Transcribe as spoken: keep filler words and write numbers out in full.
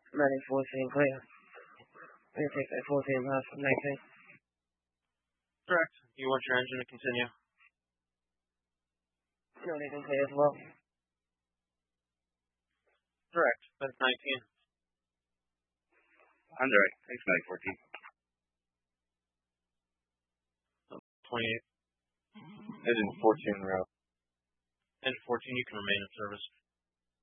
Monday fourteen, clear. We can take that fourteen miles from nineteen. Correct. You want your engine to continue? No, they can clear as well. Correct. That's nineteen. Underway. Thanks, nine fourteen. twenty-eight. Engine fourteen route. Engine fourteen, you can remain in service.